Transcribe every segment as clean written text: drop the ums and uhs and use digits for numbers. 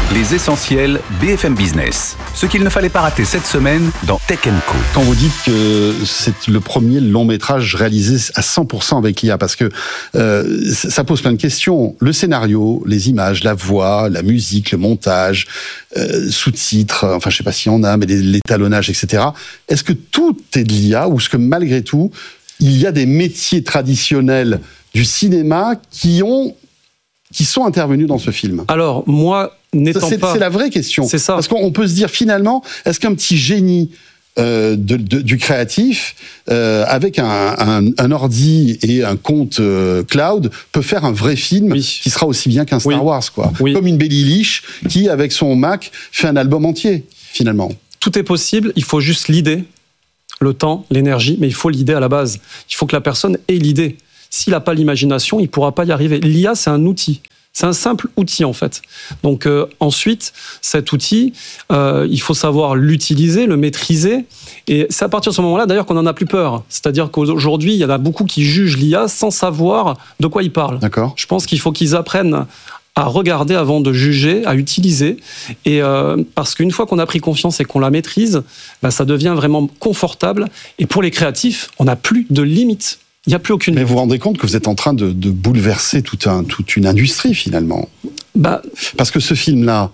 Les essentiels BFM Business. Ce qu'il ne fallait pas rater cette semaine dans Tech & Co. Quand vous dites que c'est le premier long métrage réalisé à 100% avec l'IA, parce que ça pose plein de questions. Le scénario, les images, la voix, la musique, le montage, sous-titres, enfin je sais pas s'il y en a, mais l'étalonnage, etc. Est-ce que tout est de l'IA ou est-ce que malgré tout, il y a des métiers traditionnels du cinéma qui sont intervenus dans ce film? Alors, moi, n'étant pas... C'est la vraie question. C'est ça. Parce qu'on peut se dire, finalement, est-ce qu'un petit génie du créatif, avec un ordi et un compte cloud, peut faire un vrai film qui sera aussi bien qu'un Star Wars, quoi. Comme une Billie Eilish qui, avec son Mac, fait un album entier, finalement. Tout est possible, il faut juste l'idée, le temps, l'énergie, mais il faut l'idée à la base. Il faut que la personne ait l'idée. S'il n'a pas l'imagination, il ne pourra pas y arriver. L'IA, c'est un outil. C'est un simple outil, en fait. Donc, ensuite, cet outil, il faut savoir l'utiliser, le maîtriser. Et c'est à partir de ce moment-là, d'ailleurs, qu'on n'en a plus peur. C'est-à-dire qu'aujourd'hui, il y en a beaucoup qui jugent l'IA sans savoir de quoi ils parlent. D'accord. Je pense qu'il faut qu'ils apprennent à regarder avant de juger, à utiliser. Et parce qu'une fois qu'on a pris confiance et qu'on la maîtrise, ça devient vraiment confortable. Et pour les créatifs, on n'a plus de limites. Il n'y a plus aucune... Mais vous vous rendez compte que vous êtes en train de bouleverser toute une industrie, finalement. Parce que ce film-là,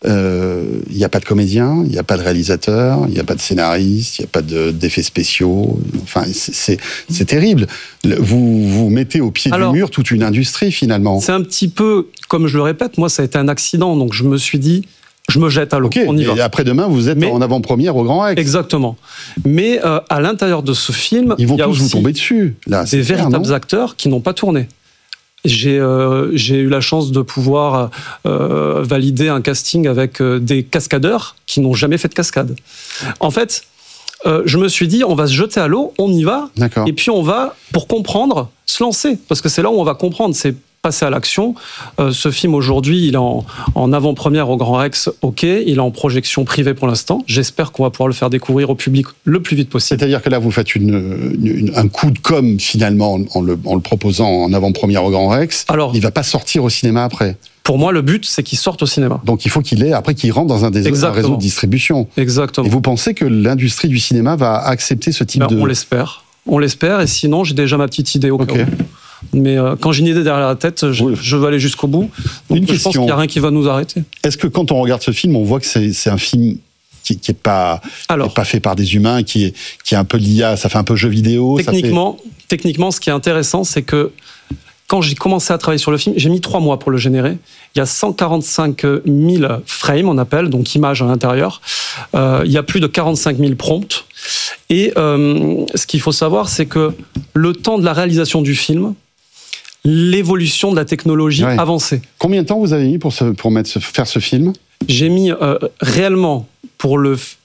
il n'y a pas de comédien, il n'y a pas de réalisateur, il n'y a pas de scénariste, il n'y a pas d'effets spéciaux. Enfin, c'est terrible. Vous mettez au pied du mur toute une industrie, finalement. C'est un petit peu, comme je le répète, moi, ça a été un accident. Donc, je me suis dit... Je me jette à l'eau, on y va. Et après-demain, vous êtes en avant-première au Grand Rex. Exactement. Mais à l'intérieur de ce film, ils vont tous vous tomber dessus. Là, des véritables acteurs qui n'ont pas tourné. J'ai eu la chance de pouvoir valider un casting avec des cascadeurs qui n'ont jamais fait de cascade. En fait, je me suis dit, on va se jeter à l'eau, on y va, et puis on va, pour comprendre, se lancer. Parce que c'est là où on va comprendre, c'est passer à l'action. Ce film, aujourd'hui, il est en avant-première au Grand Rex, il est en projection privée pour l'instant. J'espère qu'on va pouvoir le faire découvrir au public le plus vite possible. C'est-à-dire que là, vous faites un coup de com', finalement, en le proposant en avant-première au Grand Rex. Alors, il ne va pas sortir au cinéma après. Pour moi, le but, c'est qu'il sorte au cinéma. Donc il faut qu'il rentre dans un réseau de distribution. Exactement. Et vous pensez que l'industrie du cinéma va accepter ce type de... On l'espère. On l'espère, et sinon, j'ai déjà ma petite idée au cas où. Mais quand j'ai une idée derrière la tête, je veux aller jusqu'au bout. Donc je pense qu'il n'y a rien qui va nous arrêter. Est-ce que quand on regarde ce film, on voit que c'est un film qui n'est pas fait par des humains, qui est un peu l'IA, ça fait un peu jeu vidéo? Techniquement, ce qui est intéressant, c'est que quand j'ai commencé à travailler sur le film, j'ai mis 3 mois pour le générer. Il y a 145 000 frames, on appelle, donc images à l'intérieur. Il y a plus de 45 000 prompts. Et ce qu'il faut savoir, c'est que le temps de la réalisation du film, l'évolution de la technologie avancée. Combien de temps vous avez mis pour faire ce film? J'ai mis réellement, pour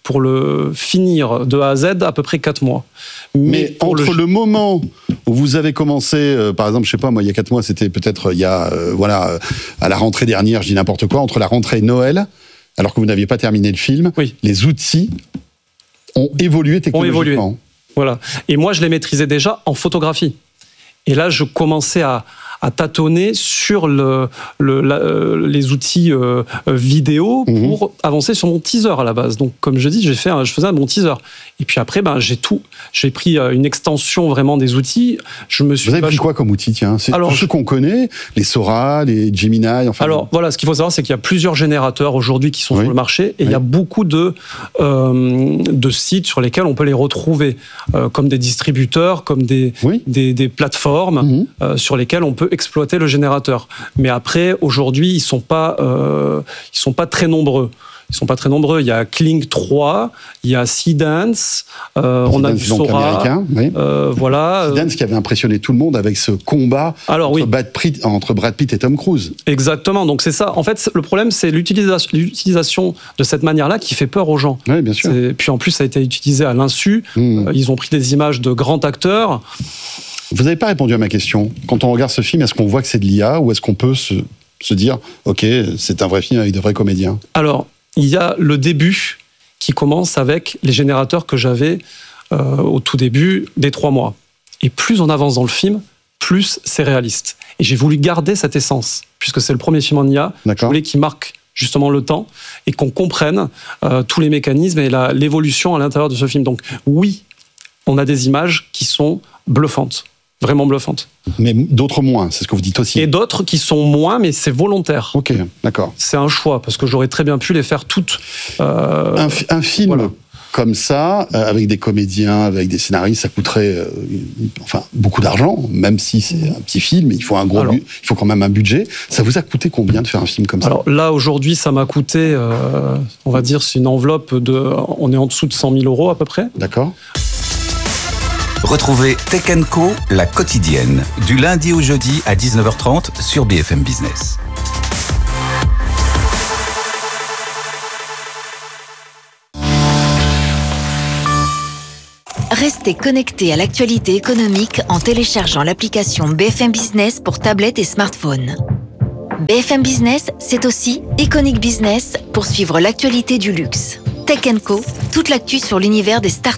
le finir de A à Z, à peu près 4 mois. Mais entre le moment où vous avez commencé, par exemple, je sais pas, moi, il y a 4 mois, c'était peut-être à la rentrée dernière, je dis n'importe quoi, entre la rentrée et Noël, alors que vous n'aviez pas terminé le film, les outils ont évolué technologiquement. Voilà. Et moi, je les maîtrisais déjà en photographie. Et là, je commençais à tâtonner sur les outils vidéo pour avancer sur mon teaser à la base. Donc, comme je dis, je faisais un bon teaser. Et puis après, j'ai pris une extension vraiment des outils. Vous avez pris quoi comme outil, tiens? C'est tous ceux qu'on connaît, les Sora, les Gemini, enfin... Alors, voilà, ce qu'il faut savoir, c'est qu'il y a plusieurs générateurs aujourd'hui qui sont sur le marché, et il y a beaucoup de sites sur lesquels on peut les retrouver, comme des distributeurs, comme des plateformes sur lesquelles on peut exploiter le générateur. Mais après, aujourd'hui, ils sont pas très nombreux. Il y a Kling 3, il y a Seedance, on a du Sora. Voilà. Seedance qui avait impressionné tout le monde avec ce combat entre Brad Pitt et Tom Cruise. Exactement, donc c'est ça. En fait, le problème, c'est l'utilisation de cette manière-là qui fait peur aux gens. Oui, bien sûr. Puis en plus, ça a été utilisé à l'insu. Ils ont pris des images de grands acteurs. Vous n'avez pas répondu à ma question. Quand on regarde ce film, est-ce qu'on voit que c'est de l'IA ou est-ce qu'on peut se dire « Ok, c'est un vrai film avec de vrais comédiens » Alors, il y a le début qui commence avec les générateurs que j'avais au tout début des 3 mois. Et plus on avance dans le film, plus c'est réaliste. Et j'ai voulu garder cette essence, puisque c'est le premier film en IA. Je voulais qu'il marque justement le temps et qu'on comprenne tous les mécanismes et l'évolution à l'intérieur de ce film. Donc oui, on a des images qui sont bluffantes, vraiment bluffantes. Mais d'autres moins, c'est ce que vous dites aussi. Et d'autres qui sont moins, mais c'est volontaire. Ok, d'accord. C'est un choix, parce que j'aurais très bien pu les faire toutes. Un film... Voilà. Comme ça, avec des comédiens, avec des scénaristes, ça coûterait beaucoup d'argent, même si c'est un petit film, il faut il faut quand même un budget. Ça vous a coûté combien de faire un film comme ça ? Alors là, aujourd'hui, ça m'a coûté, on va dire, c'est une enveloppe on est en dessous de 100 000 euros à peu près. D'accord. Retrouvez Tech & Co, la quotidienne, du lundi au jeudi à 19h30 sur BFM Business. Restez connectés à l'actualité économique en téléchargeant l'application BFM Business pour tablette et smartphone. BFM Business, c'est aussi Iconic Business pour suivre l'actualité du luxe. Tech & Co, toute l'actu sur l'univers des startups.